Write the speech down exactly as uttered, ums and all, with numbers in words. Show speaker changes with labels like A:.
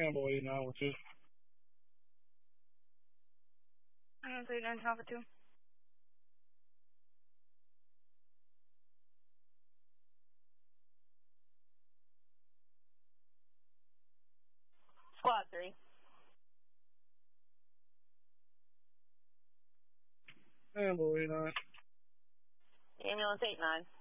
A: Campbell eight nine with you.
B: Ambulance eight nine, Alpha two.
C: Squad three.
A: Campbell eight nine.
C: Ambulance eight nine.